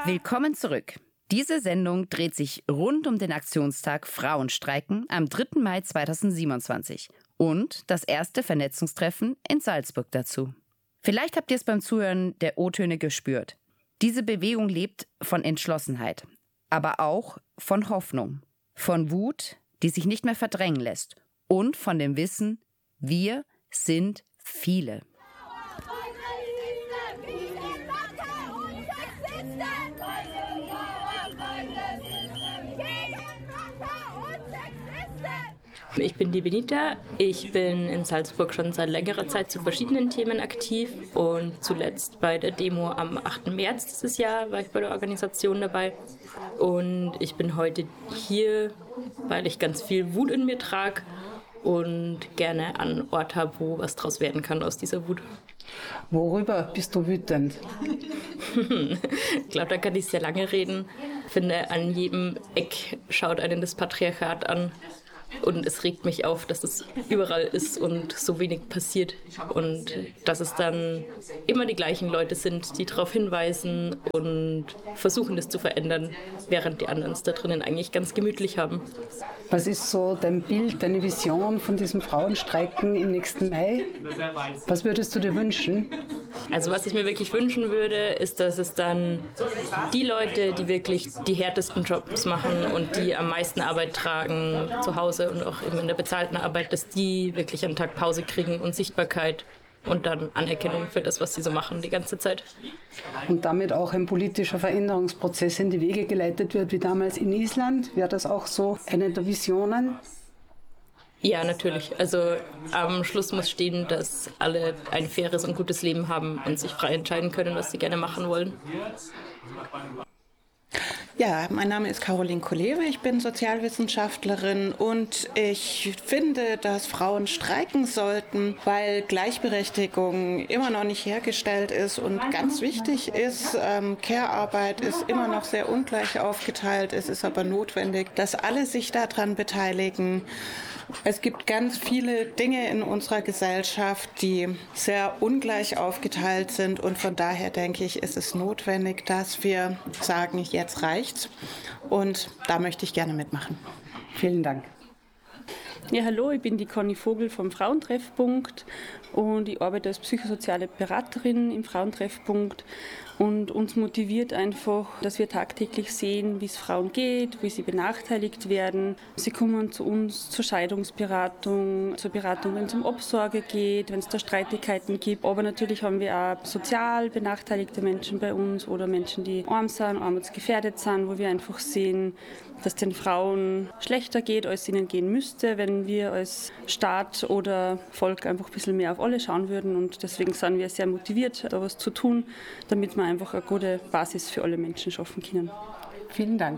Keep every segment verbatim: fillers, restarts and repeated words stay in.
Willkommen zurück. Diese Sendung dreht sich rund um den Aktionstag Frauenstreiken am dritten Mai zweitausendsiebenundzwanzig und das erste Vernetzungstreffen in Salzburg dazu. Vielleicht habt ihr es beim Zuhören der O-Töne gespürt. Diese Bewegung lebt von Entschlossenheit, aber auch von Hoffnung, von Wut, die sich nicht mehr verdrängen lässt und von dem Wissen, wir sind viele. Ich bin die Benita. Ich bin in Salzburg schon seit längerer Zeit zu verschiedenen Themen aktiv und zuletzt bei der Demo am achten März dieses Jahr war ich bei der Organisation dabei. Und ich bin heute hier, weil ich ganz viel Wut in mir trage und gerne an Ort habe, wo was draus werden kann aus dieser Wut. Worüber bist du wütend? Ich glaube, da kann ich sehr lange reden. Ich finde, an jedem Eck schaut einen das Patriarchat an. Und es regt mich auf, dass es überall ist und so wenig passiert. Und dass es dann immer die gleichen Leute sind, die darauf hinweisen und versuchen, das zu verändern, während die anderen es da drinnen eigentlich ganz gemütlich haben. Was ist so dein Bild, deine Vision von diesem Frauenstreiken im nächsten Mai? Was würdest du dir wünschen? Also was ich mir wirklich wünschen würde, ist, dass es dann die Leute, die wirklich die härtesten Jobs machen und die am meisten Arbeit tragen zu Hause und auch eben in der bezahlten Arbeit, dass die wirklich einen Tag Pause kriegen und Sichtbarkeit und dann Anerkennung für das, was sie so machen die ganze Zeit. Und damit auch ein politischer Veränderungsprozess in die Wege geleitet wird, wie damals in Island. Wäre das auch so eine der Visionen? Ja, natürlich. Also am Schluss muss stehen, dass alle ein faires und gutes Leben haben und sich frei entscheiden können, was sie gerne machen wollen. Ja, mein Name ist Caroline Kolewe, ich bin Sozialwissenschaftlerin und ich finde, dass Frauen streiken sollten, weil Gleichberechtigung immer noch nicht hergestellt ist und ganz wichtig ist. Ähm, Care-Arbeit ist immer noch sehr ungleich aufgeteilt, es ist aber notwendig, dass alle sich daran beteiligen. Es gibt ganz viele Dinge in unserer Gesellschaft, die sehr ungleich aufgeteilt sind und von daher denke ich, ist es notwendig, dass wir sagen, jetzt reicht's und da möchte ich gerne mitmachen. Vielen Dank. Ja, hallo, ich bin die Conny Vogel vom Frauentreffpunkt und ich arbeite als psychosoziale Beraterin im Frauentreffpunkt. Und uns motiviert einfach, dass wir tagtäglich sehen, wie es Frauen geht, wie sie benachteiligt werden. Sie kommen zu uns zur Scheidungsberatung, zur Beratung, wenn es um Obsorge geht, wenn es da Streitigkeiten gibt. Aber natürlich haben wir auch sozial benachteiligte Menschen bei uns oder Menschen, die arm sind, armutsgefährdet sind, wo wir einfach sehen, dass den Frauen schlechter geht, als es ihnen gehen müsste, wenn wir als Staat oder Volk einfach ein bisschen mehr auf alle schauen würden. Und deswegen sind wir sehr motiviert, da was zu tun, damit wir einfach eine gute Basis für alle Menschen schaffen können. Vielen Dank.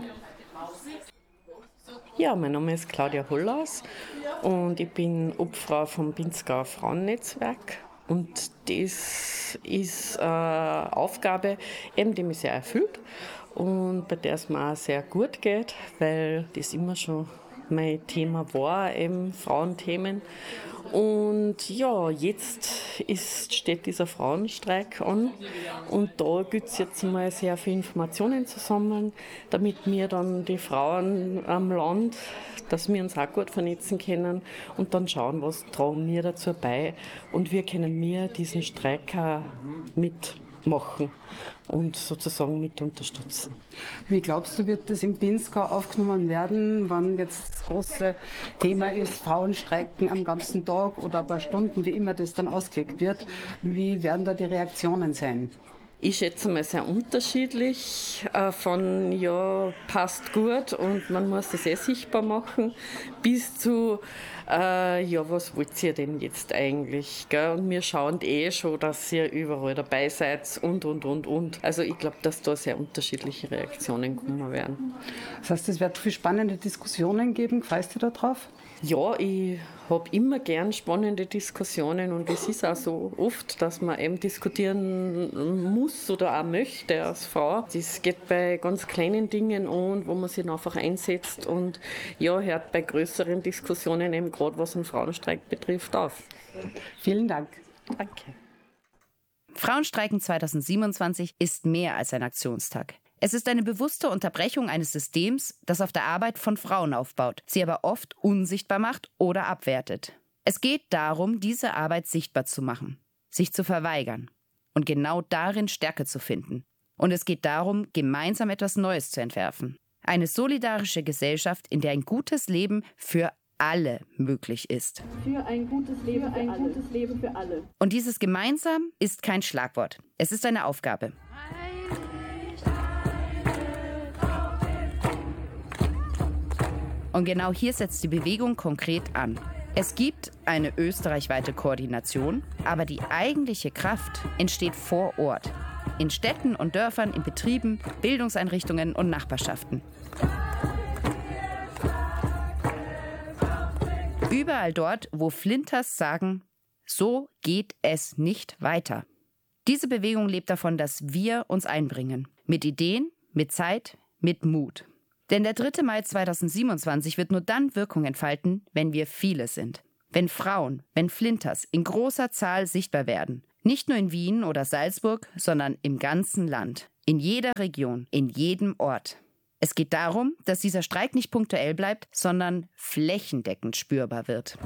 Ja, mein Name ist Claudia Hollaus und ich bin Obfrau vom Pinzgauer Frauennetzwerk. Und das ist eine Aufgabe, eben, die mich sehr erfüllt und bei der es mir auch sehr gut geht, weil das immer schon mein Thema war, eben Frauenthemen. Und ja, jetzt ist, steht dieser Frauenstreik an und da gilt es jetzt mal sehr viele Informationen zu sammeln, damit wir dann die Frauen am Land, dass wir uns auch gut vernetzen können und dann schauen, was tragen wir dazu bei und wie können wir diesen Streik auch mitmachen und sozusagen mit unterstützen. Wie glaubst du, wird das im Pinzgau aufgenommen werden, wann jetzt das große Thema ist, Frauenstreiken am ganzen Tag oder ein paar Stunden, wie immer das dann ausgelegt wird? Wie werden da die Reaktionen sein? Ich schätze mal sehr unterschiedlich, äh, von ja, passt gut und man muss das eh sichtbar machen, bis zu, äh, ja, was wollt ihr denn jetzt eigentlich? Gell? Und wir schauen eh schon, dass ihr überall dabei seid und, und, und, und. Also ich glaube, dass da sehr unterschiedliche Reaktionen kommen werden. Das heißt, es wird viele spannende Diskussionen geben. Freust du da drauf? Ja, ich habe immer gern spannende Diskussionen und es ist auch so oft, dass man eben diskutieren muss oder auch möchte als Frau. Das geht bei ganz kleinen Dingen an, wo man sich einfach einsetzt und ja, hört bei größeren Diskussionen eben gerade, was den Frauenstreik betrifft, auf. Vielen Dank. Danke. Frauenstreiken zweitausendsiebenundzwanzig ist mehr als ein Aktionstag. Es ist eine bewusste Unterbrechung eines Systems, das auf der Arbeit von Frauen aufbaut, sie aber oft unsichtbar macht oder abwertet. Es geht darum, diese Arbeit sichtbar zu machen, sich zu verweigern und genau darin Stärke zu finden. Und es geht darum, gemeinsam etwas Neues zu entwerfen. Eine solidarische Gesellschaft, in der ein gutes Leben für alle möglich ist. Für ein gutes Leben, für ein alle. gutes Leben für alle. Und dieses Gemeinsam ist kein Schlagwort. Es ist eine Aufgabe. Und genau hier setzt die Bewegung konkret an. Es gibt eine österreichweite Koordination, aber die eigentliche Kraft entsteht vor Ort. In Städten und Dörfern, in Betrieben, Bildungseinrichtungen und Nachbarschaften. Überall dort, wo Flinters sagen, so geht es nicht weiter. Diese Bewegung lebt davon, dass wir uns einbringen. Mit Ideen, mit Zeit, mit Mut. Denn der dritte Mai zweitausendsiebenundzwanzig wird nur dann Wirkung entfalten, wenn wir viele sind. Wenn Frauen, wenn Flinters in großer Zahl sichtbar werden. Nicht nur in Wien oder Salzburg, sondern im ganzen Land. In jeder Region, in jedem Ort. Es geht darum, dass dieser Streik nicht punktuell bleibt, sondern flächendeckend spürbar wird.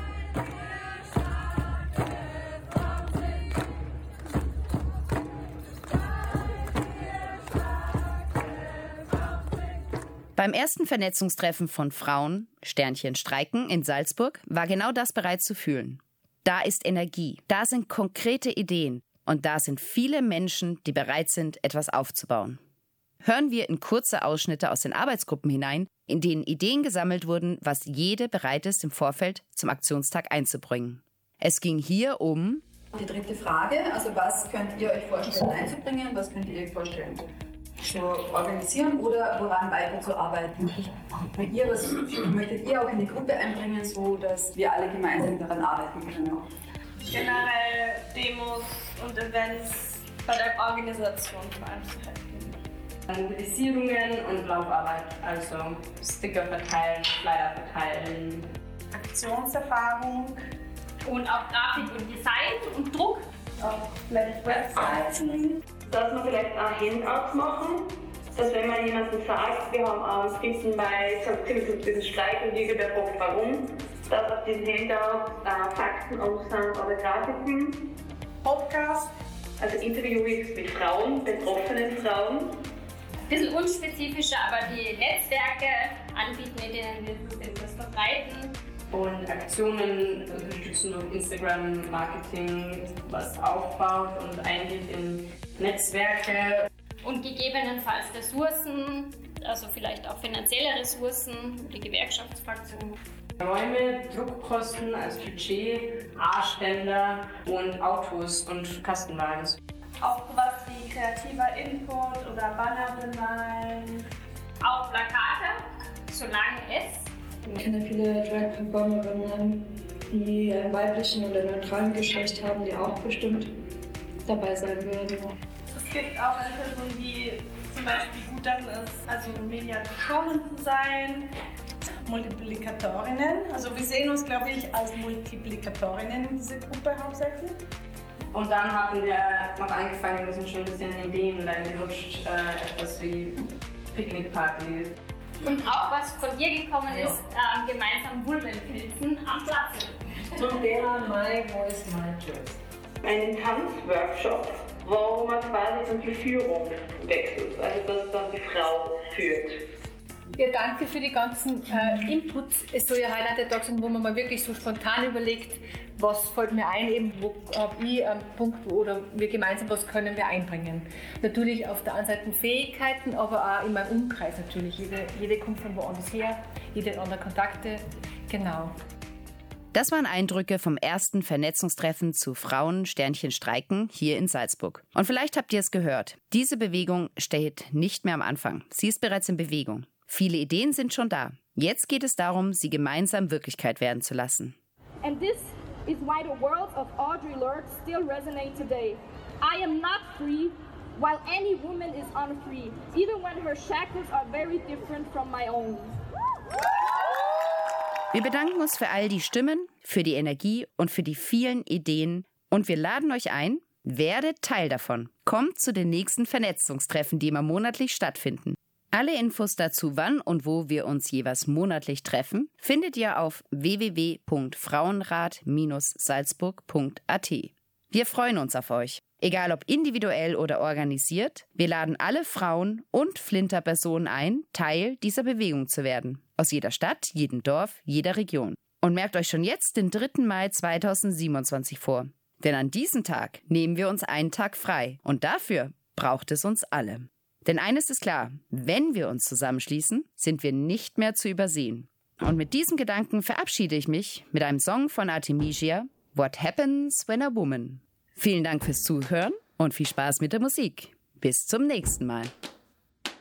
Beim ersten Vernetzungstreffen von Frauen, Sternchen streiken, in Salzburg, war genau das bereits zu fühlen. Da ist Energie, da sind konkrete Ideen und da sind viele Menschen, die bereit sind, etwas aufzubauen. Hören wir in kurze Ausschnitte aus den Arbeitsgruppen hinein, in denen Ideen gesammelt wurden, was jede bereit ist, im Vorfeld zum Aktionstag einzubringen. Es ging hier um die dritte Frage, also was könnt ihr euch vorstellen einzubringen, was könnt ihr euch vorstellen zu organisieren oder woran weiterzuarbeiten. Wenn ihr was möchtet ihr auch in die Gruppe einbringen, so dass wir alle gemeinsam daran arbeiten können. Generell Demos und Events bei der Organisation veranstalten. Mobilisierungen und Laufarbeit, also Sticker verteilen, Flyer verteilen. Aktionserfahrung und auch Grafik und Design und Druck. Auch vielleicht Webseiten. Dass wir vielleicht auch Handouts machen, dass wenn man jemandem sagt, wir haben am dritten Mai diesen Streik und irgendwer fragt warum, dass auf diesen Handouts äh, Fakten aus sind oder Grafiken. Podcast, also Interviews mit Frauen, betroffenen Frauen. Ein bisschen unspezifischer, aber die Netzwerke anbieten, in denen wir das verbreiten. Und Aktionen unterstützen durch Instagram-Marketing, was aufbaut und eingeht in Netzwerke. Und gegebenenfalls Ressourcen, also vielleicht auch finanzielle Ressourcen, die Gewerkschaftsfraktion. Räume, Druckkosten als Budget, A-Ständer und Autos und Kastenwagen. Auch was wie kreativer Input oder Banner bemalen. Auch Plakate, solange es. Ich kenne viele Drag-Performerinnen, die einen weiblichen oder neutralen Geschlecht haben, die auch bestimmt dabei sein würden. Es gibt auch eine Person, die zum Beispiel gut darin ist, also Mediatoren zu sein. Multiplikatorinnen, also wir sehen uns, glaube ich, als Multiplikatorinnen in dieser Gruppe hauptsächlich. Und dann haben wir noch angefangen, wir sind schon ein bisschen in Ideen reingerutscht, äh, etwas wie Picknickpartys. Und auch was von dir gekommen ist, äh, gemeinsam Vulvenpilzen am Platz. Zum Thema My Voice, My Choice. Einen Tanzworkshop, wo man quasi die Führung wechselt, also dass dann die Frau führt. Ja, danke für die ganzen äh, Inputs. Es soll ja heute der Tag sein, wo man mal wirklich so spontan überlegt, was fällt mir ein, eben wo habe ich einen Punkt oder wir gemeinsam, was können wir einbringen. Natürlich auf der einen Seite Fähigkeiten, aber auch in meinem Umkreis natürlich. Jede, jede kommt von woanders her, jede hat andere Kontakte, genau. Das waren Eindrücke vom ersten Vernetzungstreffen zu Frauen Sternchen streiken hier in Salzburg. Und vielleicht habt ihr es gehört, diese Bewegung steht nicht mehr am Anfang, sie ist bereits in Bewegung. Viele Ideen sind schon da. Jetzt geht es darum, sie gemeinsam Wirklichkeit werden zu lassen. And this is why the words of Audre Lorde still resonate today. I am not free, while any woman is unfree, even when her shackles are very different from my own. Wir bedanken uns für all die Stimmen, für die Energie und für die vielen Ideen. Und wir laden euch ein, Werdet Teil davon. Kommt zu den nächsten Vernetzungstreffen, die immer monatlich stattfinden. Alle Infos dazu, wann und wo wir uns jeweils monatlich treffen, findet ihr auf w w w punkt frauenrat salzburg punkt a t. Wir freuen uns auf euch. Egal ob individuell oder organisiert, wir laden alle Frauen und Flinterpersonen ein, Teil dieser Bewegung zu werden. Aus jeder Stadt, jedem Dorf, jeder Region. Und merkt euch schon jetzt den dritten Mai zweitausendsiebenundzwanzig vor. Denn an diesem Tag nehmen wir uns einen Tag frei. Und dafür braucht es uns alle. Denn eines ist klar, wenn wir uns zusammenschließen, sind wir nicht mehr zu übersehen. Und mit diesem Gedanken verabschiede ich mich mit einem Song von Artemisia, What Happens When a Woman. Vielen Dank fürs Zuhören und viel Spaß mit der Musik. Bis zum nächsten Mal.